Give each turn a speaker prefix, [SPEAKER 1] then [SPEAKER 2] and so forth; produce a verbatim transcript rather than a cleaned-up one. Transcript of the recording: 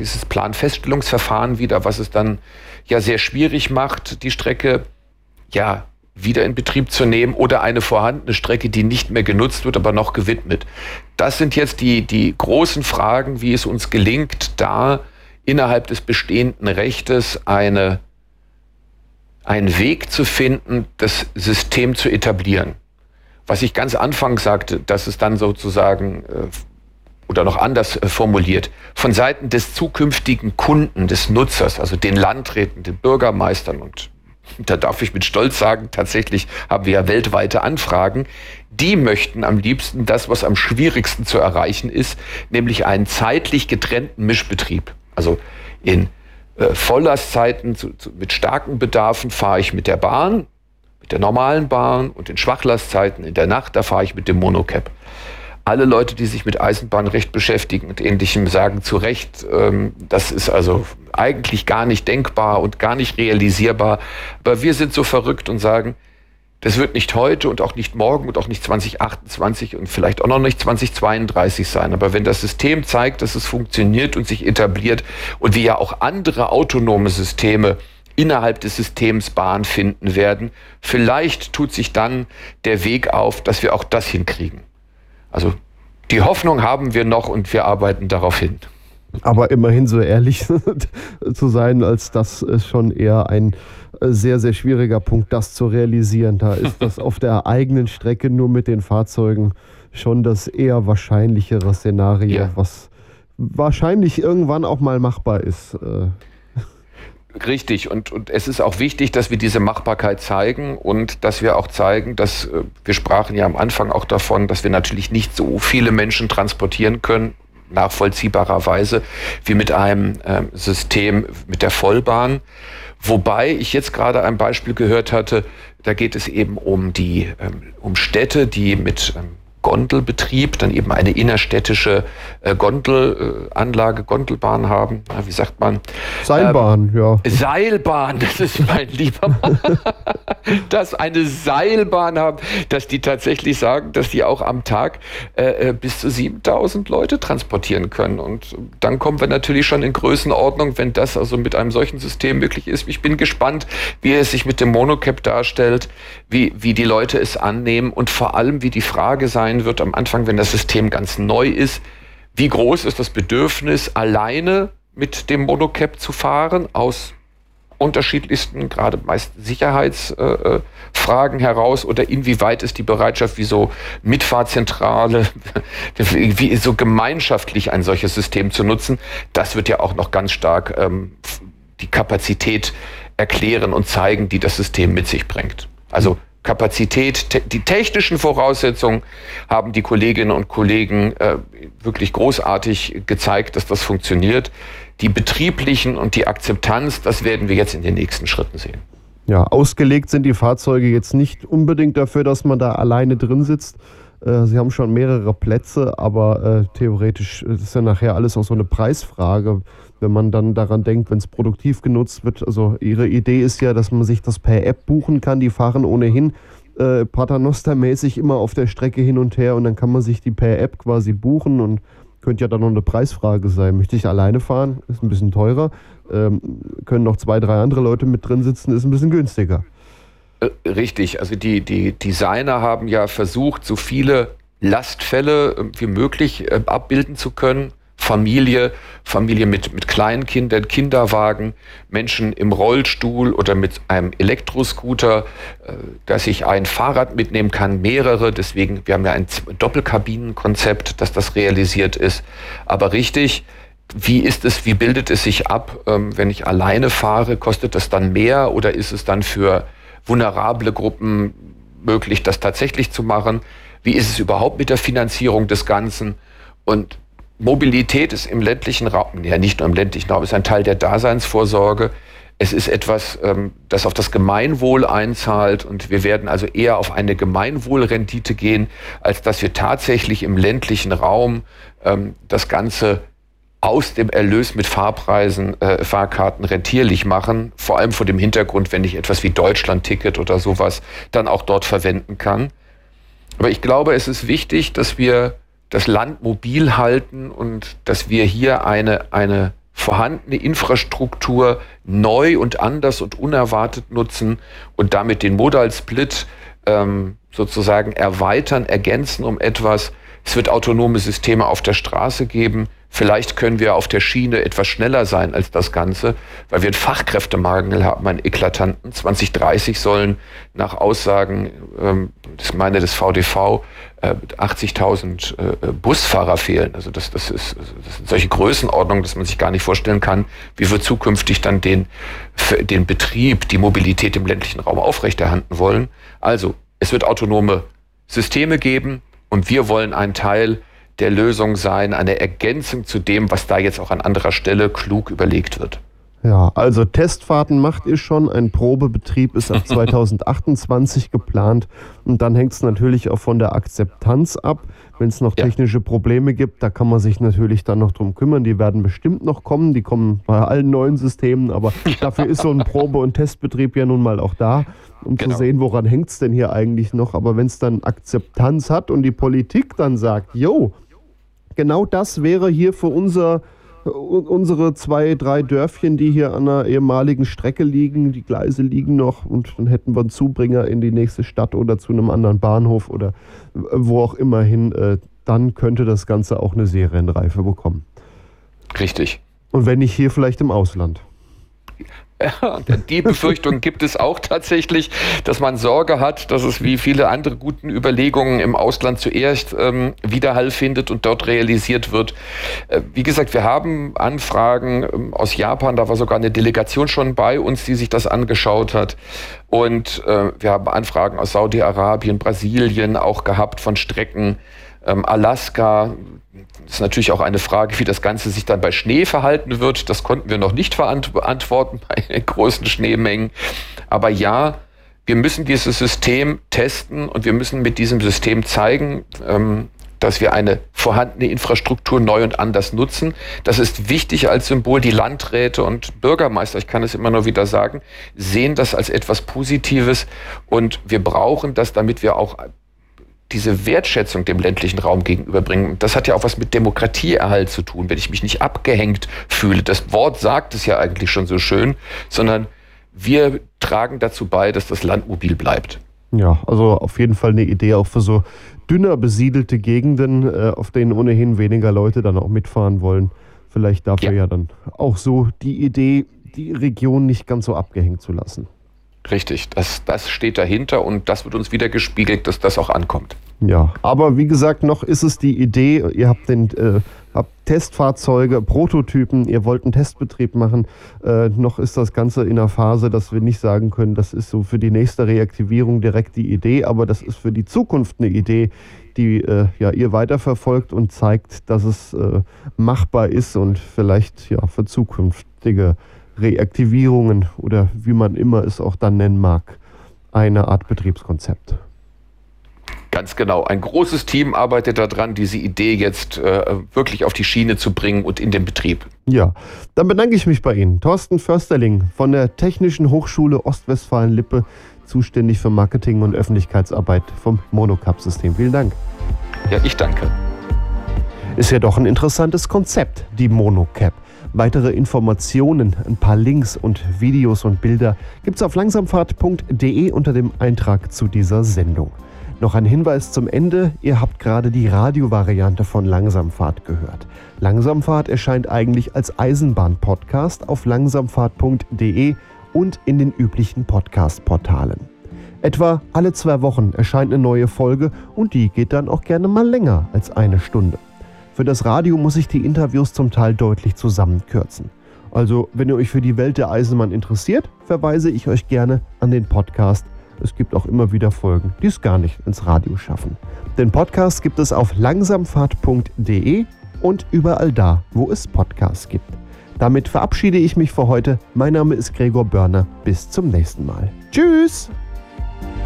[SPEAKER 1] dieses Planfeststellungsverfahren wieder, was es dann ja sehr schwierig macht, die Strecke ja wieder in Betrieb zu nehmen oder eine vorhandene Strecke, die nicht mehr genutzt wird, aber noch gewidmet. Das sind jetzt die, die großen Fragen, wie es uns gelingt, da innerhalb des bestehenden Rechtes eine, einen Weg zu finden, das System zu etablieren. Was ich ganz anfangs sagte, dass es dann sozusagen, äh, oder noch anders äh, formuliert, von Seiten des zukünftigen Kunden, des Nutzers, also den Landräten, den Bürgermeistern, und da darf ich mit Stolz sagen, tatsächlich haben wir ja weltweite Anfragen, die möchten am liebsten das, was am schwierigsten zu erreichen ist, nämlich einen zeitlich getrennten Mischbetrieb. Also in äh, Volllastzeiten zu, zu, mit starken Bedarfen fahre ich mit der Bahn, mit der normalen Bahn, und in Schwachlastzeiten in der Nacht, da fahre ich mit dem Monocap. Alle Leute, die sich mit Eisenbahnrecht beschäftigen und Ähnlichem, sagen zu Recht, ähm, das ist also eigentlich gar nicht denkbar und gar nicht realisierbar. Aber wir sind so verrückt und sagen, das wird nicht heute und auch nicht morgen und auch nicht zwanzig achtundzwanzig und vielleicht auch noch nicht zwanzig zweiunddreißig sein. Aber wenn das System zeigt, dass es funktioniert und sich etabliert und wir ja auch andere autonome Systeme innerhalb des Systems Bahn finden werden, vielleicht tut sich dann der Weg auf, dass wir auch das hinkriegen. Also die Hoffnung haben wir noch und wir arbeiten darauf hin.
[SPEAKER 2] Aber immerhin so ehrlich zu sein, als das ist schon eher ein sehr, sehr schwieriger Punkt, das zu realisieren. Da ist das auf der eigenen Strecke nur mit den Fahrzeugen schon das eher wahrscheinlichere Szenario, ja, was wahrscheinlich irgendwann auch mal machbar ist.
[SPEAKER 1] Richtig, und, und es ist auch wichtig, dass wir diese Machbarkeit zeigen und dass wir auch zeigen, dass, wir sprachen ja am Anfang auch davon, dass wir natürlich nicht so viele Menschen transportieren können, nachvollziehbarerweise, wie mit einem ähm, System mit der Vollbahn. Wobei ich jetzt gerade ein Beispiel gehört hatte, da geht es eben um die ähm, um Städte, die mit ähm, Gondelbetrieb dann eben eine innerstädtische äh, Gondelanlage, Gondelbahn haben. Na, wie sagt man?
[SPEAKER 2] Seilbahn, ähm, ja.
[SPEAKER 1] Seilbahn, das ist mein lieber Mann. Dass eine Seilbahn haben, dass die tatsächlich sagen, dass die auch am Tag äh, bis zu siebentausend Leute transportieren können. Und dann kommen wir natürlich schon in Größenordnung, wenn das also mit einem solchen System möglich ist. Ich bin gespannt, wie es sich mit dem Monocap darstellt, wie, wie die Leute es annehmen und vor allem, wie die Frage sein wird am Anfang, wenn das System ganz neu ist, wie groß ist das Bedürfnis, alleine mit dem Monocap zu fahren, aus unterschiedlichsten, gerade meist Sicherheitsfragen äh, heraus, oder inwieweit ist die Bereitschaft, wie so Mitfahrzentrale, wie so gemeinschaftlich ein solches System zu nutzen. Das wird ja auch noch ganz stark ähm, die Kapazität erklären und zeigen, die das System mit sich bringt. Also Kapazität, te- die technischen Voraussetzungen haben die Kolleginnen und Kollegen äh, wirklich großartig gezeigt, dass das funktioniert. Die betrieblichen und die Akzeptanz, das werden wir jetzt in den nächsten Schritten sehen.
[SPEAKER 2] Ja, ausgelegt sind die Fahrzeuge jetzt nicht unbedingt dafür, dass man da alleine drin sitzt. Äh, sie haben schon mehrere Plätze, aber äh, theoretisch ist ja nachher alles auch so eine Preisfrage. Wenn man dann daran denkt, wenn es produktiv genutzt wird, also ihre Idee ist ja, dass man sich das per App buchen kann, die fahren ohnehin äh, Paternoster-mäßig immer auf der Strecke hin und her und dann kann man sich die per App quasi buchen und könnte ja dann noch eine Preisfrage sein. Möchte ich alleine fahren, ist ein bisschen teurer, ähm, können noch zwei, drei andere Leute mit drin sitzen, ist ein bisschen günstiger.
[SPEAKER 1] Richtig, also die, die Designer haben ja versucht, so viele Lastfälle wie möglich äh, abbilden zu können. Familie, Familie mit, mit kleinen Kindern, Kinderwagen, Menschen im Rollstuhl oder mit einem Elektroscooter, äh, dass ich ein Fahrrad mitnehmen kann, mehrere. Deswegen, wir haben ja ein Doppelkabinenkonzept, dass das realisiert ist. Aber richtig, wie ist es, wie bildet es sich ab, ähm, wenn ich alleine fahre? Kostet das dann mehr oder ist es dann für vulnerable Gruppen möglich, das tatsächlich zu machen? Wie ist es überhaupt mit der Finanzierung des Ganzen? Und Mobilität ist im ländlichen Raum, ja nicht nur im ländlichen Raum, ist ein Teil der Daseinsvorsorge. Es ist etwas, das auf das Gemeinwohl einzahlt und wir werden also eher auf eine Gemeinwohlrendite gehen, als dass wir tatsächlich im ländlichen Raum das Ganze aus dem Erlös mit Fahrpreisen, äh, Fahrkarten rentierlich machen. Vor allem vor dem Hintergrund, wenn ich etwas wie Deutschland-Ticket oder sowas dann auch dort verwenden kann. Aber ich glaube, es ist wichtig, dass wir das Land mobil halten und dass wir hier eine, eine vorhandene Infrastruktur neu und anders und unerwartet nutzen und damit den Modal Split ähm, sozusagen erweitern, ergänzen um etwas. Es wird autonome Systeme auf der Straße geben. Vielleicht können wir auf der Schiene etwas schneller sein als das Ganze, weil wir einen Fachkräftemangel haben, einen eklatanten. zwanzig dreißig sollen nach Aussagen, ähm, ich meine des V D V, äh, achtzigtausend äh, Busfahrer fehlen. Also das, das, ist, das sind solche Größenordnungen, dass man sich gar nicht vorstellen kann, wie wir zukünftig dann den, den Betrieb, die Mobilität im ländlichen Raum aufrechterhalten wollen. Also es wird autonome Systeme geben und wir wollen ein Teil der Lösung sein, eine Ergänzung zu dem, was da jetzt auch an anderer Stelle klug überlegt wird.
[SPEAKER 2] Ja, also Testfahrten macht ihr schon, ein Probebetrieb ist ab zweitausendachtundzwanzig geplant und dann hängt es natürlich auch von der Akzeptanz ab. Wenn es noch technische Probleme gibt, da kann man sich natürlich dann noch drum kümmern, die werden bestimmt noch kommen, die kommen bei allen neuen Systemen, aber dafür ist so ein Probe- und Testbetrieb ja nun mal auch da, um genau zu sehen, woran hängt es denn hier eigentlich noch. Aber wenn es dann Akzeptanz hat und die Politik dann sagt, jo, genau das wäre hier für unser, unsere zwei, drei Dörfchen, die hier an einer ehemaligen Strecke liegen, die Gleise liegen noch und dann hätten wir einen Zubringer in die nächste Stadt oder zu einem anderen Bahnhof oder wo auch immer hin, dann könnte das Ganze auch eine Serienreife bekommen.
[SPEAKER 1] Richtig.
[SPEAKER 2] Und wenn nicht hier, vielleicht im Ausland.
[SPEAKER 1] Ja, die Befürchtung gibt es auch tatsächlich, dass man Sorge hat, dass es wie viele andere guten Überlegungen im Ausland zuerst ähm, Widerhall findet und dort realisiert wird. Äh, wie gesagt, wir haben Anfragen ähm, aus Japan, da war sogar eine Delegation schon bei uns, die sich das angeschaut hat. Und äh, wir haben Anfragen aus Saudi-Arabien, Brasilien auch gehabt von Strecken, ähm, Alaska. Das ist natürlich auch eine Frage, wie das Ganze sich dann bei Schnee verhalten wird. Das konnten wir noch nicht beantworten bei großen Schneemengen. Aber ja, wir müssen dieses System testen und wir müssen mit diesem System zeigen, dass wir eine vorhandene Infrastruktur neu und anders nutzen. Das ist wichtig als Symbol. Die Landräte und Bürgermeister, ich kann es immer nur wieder sagen, sehen das als etwas Positives und wir brauchen das, damit wir auch diese Wertschätzung dem ländlichen Raum gegenüberbringen. Das hat ja auch was mit Demokratieerhalt zu tun, wenn ich mich nicht abgehängt fühle. Das Wort sagt es ja eigentlich schon so schön, sondern wir tragen dazu bei, dass das Land mobil bleibt.
[SPEAKER 2] Ja, also auf jeden Fall eine Idee auch für so dünner besiedelte Gegenden, auf denen ohnehin weniger Leute dann auch mitfahren wollen. Vielleicht dafür ja, ja dann auch so die Idee, die Region nicht ganz so abgehängt zu lassen.
[SPEAKER 1] Richtig, das, das steht dahinter und das wird uns wieder gespiegelt, dass das auch ankommt.
[SPEAKER 2] Ja, aber wie gesagt, noch ist es die Idee, ihr habt, den, äh, habt Testfahrzeuge, Prototypen, ihr wollt einen Testbetrieb machen. Äh, noch ist das Ganze in einer Phase, dass wir nicht sagen können, das ist so für die nächste Reaktivierung direkt die Idee, aber das ist für die Zukunft eine Idee, die äh, ja, ihr weiterverfolgt und zeigt, dass es äh, machbar ist und vielleicht ja für zukünftige Reaktivierungen oder wie man immer es auch dann nennen mag, eine Art Betriebskonzept.
[SPEAKER 1] Ganz genau. Ein großes Team arbeitet daran, diese Idee jetzt äh, wirklich auf die Schiene zu bringen und in den Betrieb.
[SPEAKER 2] Ja, dann bedanke ich mich bei Ihnen. Thorsten Försterling von der Technischen Hochschule Ostwestfalen-Lippe, zuständig für Marketing und Öffentlichkeitsarbeit vom Monocap-System. Vielen Dank.
[SPEAKER 1] Ja, ich danke.
[SPEAKER 2] Ist ja doch ein interessantes Konzept, die Monocap. Weitere Informationen, ein paar Links und Videos und Bilder gibt es auf langsamfahrt punkt de unter dem Eintrag zu dieser Sendung. Noch ein Hinweis zum Ende, ihr habt gerade die Radiovariante von Langsamfahrt gehört. Langsamfahrt erscheint eigentlich als Eisenbahn-Podcast auf langsamfahrt punkt de und in den üblichen Podcast-Portalen. Etwa alle zwei Wochen erscheint eine neue Folge und die geht dann auch gerne mal länger als eine Stunde. Für das Radio muss ich die Interviews zum Teil deutlich zusammenkürzen. Also, wenn ihr euch für die Welt der Eisenbahn interessiert, verweise ich euch gerne an den Podcast. Es gibt auch immer wieder Folgen, die es gar nicht ins Radio schaffen. Den Podcast gibt es auf langsamfahrt punkt de und überall da, wo es Podcasts gibt. Damit verabschiede ich mich für heute. Mein Name ist Gregor Börner. Bis zum nächsten Mal. Tschüss!